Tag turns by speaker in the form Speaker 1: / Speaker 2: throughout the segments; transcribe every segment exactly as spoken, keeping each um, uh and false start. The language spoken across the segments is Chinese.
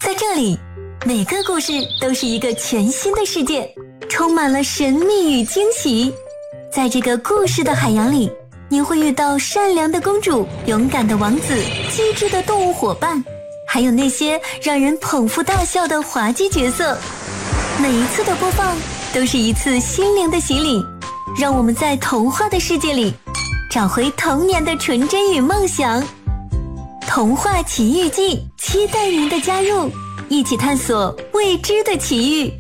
Speaker 1: 在这里，每个故事都是一个全新的世界，充满了神秘与惊喜。在这个故事的海洋里，你会遇到善良的公主、勇敢的王子、机智的动物伙伴，还有那些让人捧腹大笑的滑稽角色。每一次的播放都是一次心灵的洗礼，让我们在童话的世界里找回童年的纯真与梦想。童话奇遇记，期待您的加入，一起探索未知的奇遇。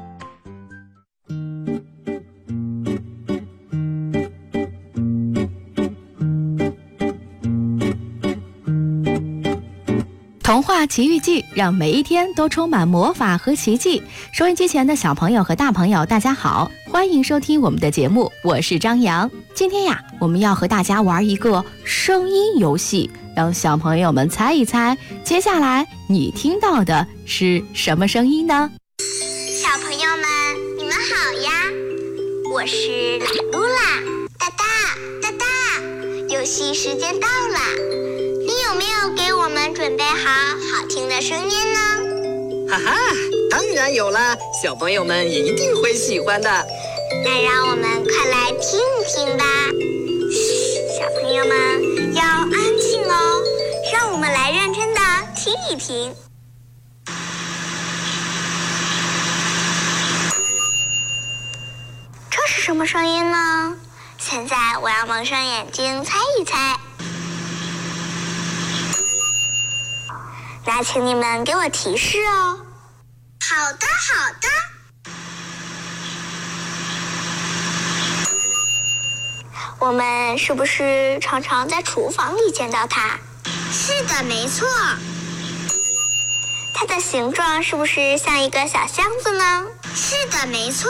Speaker 2: 童话奇遇记，让每一天都充满魔法和奇迹。收音机前的小朋友和大朋友，大家好，欢迎收听我们的节目，我是张扬。今天呀，我们要和大家玩一个声音游戏，让小朋友们猜一猜，接下来你听到的是什么声音呢？
Speaker 3: 小朋友们，你们好呀，我是露露啦。大大大大，游戏时间到了，你有没有给我们准备好好听的声音呢？
Speaker 4: 哈哈，当然有啦，小朋友们一定会喜欢的。
Speaker 3: 那让我们快来听听吧。嘘，小朋友们要安静哦，让我们来认真的听一听。这是什么声音呢？现在我要蒙上眼睛猜一猜。那请你们给我提示哦。好的，好的。我们是不是常常在厨房里见到它？是的，没错。它的形状是不是像一个小箱子呢？是的，没错。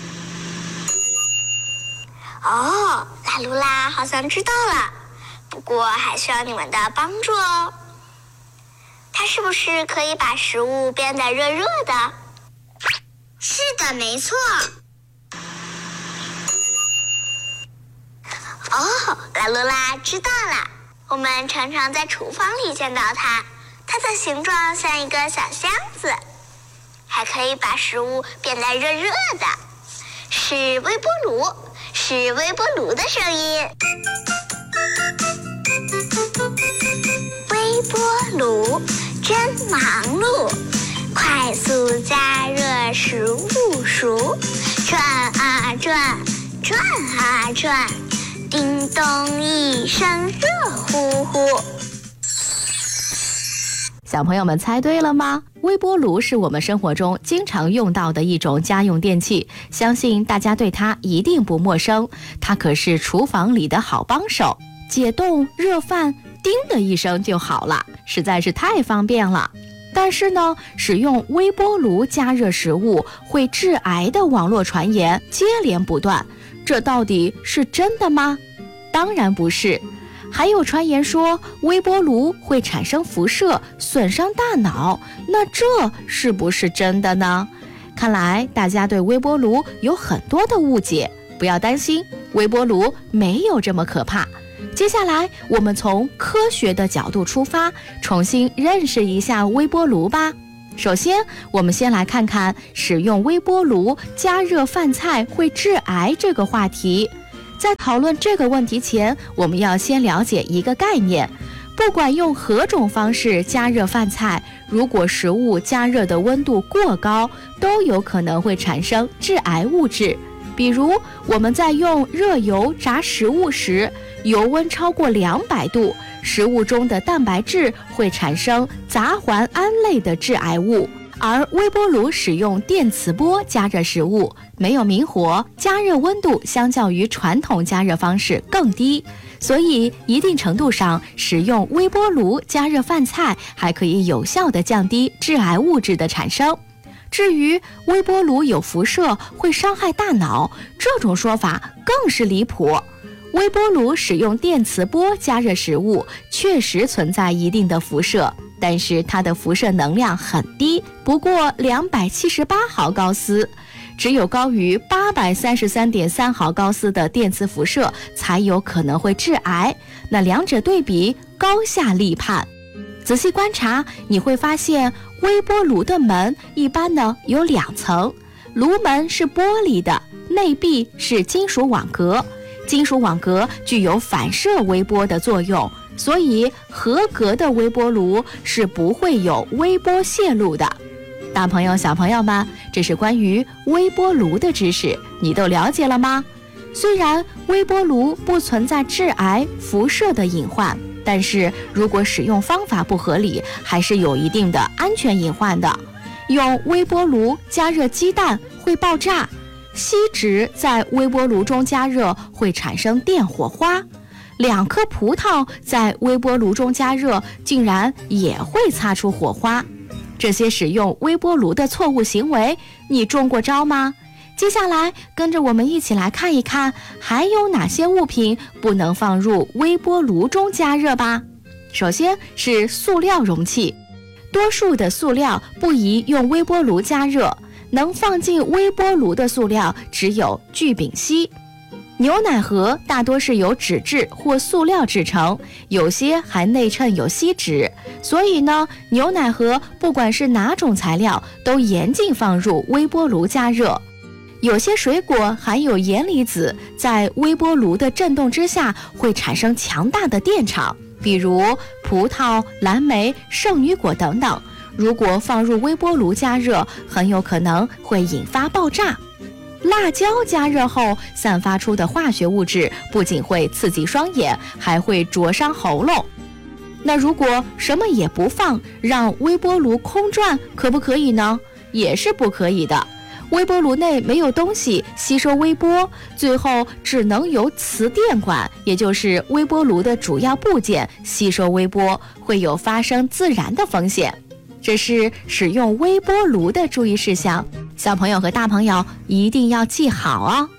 Speaker 3: 哦，拉鲁拉好像知道了，不过还需要你们的帮助哦。它是不是可以把食物变得热热的？是的，没错。哦，拉鲁拉知道了，我们常常在厨房里见到它，它的形状像一个小箱子，还可以把食物变得热热的，是微波炉，是微波炉的声音。微波炉真忙碌，快速加热食物熟，转啊转，转啊转，叮咚一声热乎乎。
Speaker 2: 小朋友们猜对了吗？微波炉是我们生活中经常用到的一种家用电器，相信大家对它一定不陌生。它可是厨房里的好帮手，解冻热饭，叮的一声就好了，实在是太方便了。但是呢，使用微波炉加热食物会致癌的网络传言接连不断，这到底是真的吗？当然不是。还有传言说微波炉会产生辐射，损伤大脑，那这是不是真的呢？看来大家对微波炉有很多的误解，不要担心，微波炉没有这么可怕。接下来我们从科学的角度出发，重新认识一下微波炉吧。首先，我们先来看看使用微波炉加热饭菜会致癌这个话题。在讨论这个问题前，我们要先了解一个概念，不管用何种方式加热饭菜，如果食物加热的温度过高，都有可能会产生致癌物质。比如我们在用热油炸食物时，油温超过两百度，食物中的蛋白质会产生杂环胺类的致癌物。而微波炉使用电磁波加热食物，没有明火，加热温度相较于传统加热方式更低，所以一定程度上使用微波炉加热饭菜还可以有效地降低致癌物质的产生。至于微波炉有辐射会伤害大脑，这种说法更是离谱。微波炉使用电磁波加热食物确实存在一定的辐射，但是它的辐射能量很低，不过两百七十八毫高斯，只有高于八百三十三点三毫高斯的电磁辐射才有可能会致癌。那两者对比，高下立判。 仔细观察，你会发现微波炉的门一般呢有两层，炉门是玻璃的，内壁是金属网格。金属网格具有反射微波的作用，所以合格的微波炉是不会有微波泄露的。大朋友小朋友们，这是关于微波炉的知识，你都了解了吗？虽然微波炉不存在致癌、辐射的隐患，但是如果使用方法不合理，还是有一定的安全隐患的。用微波炉加热鸡蛋会爆炸，锡纸在微波炉中加热会产生电火花，两颗葡萄在微波炉中加热竟然也会擦出火花。这些使用微波炉的错误行为，你中过招吗？接下来跟着我们一起来看一看，还有哪些物品不能放入微波炉中加热吧。首先是塑料容器，多数的塑料不宜用微波炉加热，能放进微波炉的塑料只有聚丙烯。牛奶盒大多是由纸质或塑料制成，有些还内衬有锡纸，所以呢，牛奶盒不管是哪种材料，都严禁放入微波炉加热。有些水果含有盐离子，在微波炉的震动之下会产生强大的电场，比如葡萄、蓝莓、圣女果等等。如果放入微波炉加热，很有可能会引发爆炸。辣椒加热后散发出的化学物质不仅会刺激双眼，还会灼伤喉咙。那如果什么也不放，让微波炉空转，可不可以呢？也是不可以的。微波炉内没有东西吸收微波，最后只能由磁电管，也就是微波炉的主要部件吸收微波，会有发生自燃的风险。这是使用微波炉的注意事项，小朋友和大朋友一定要记好哦。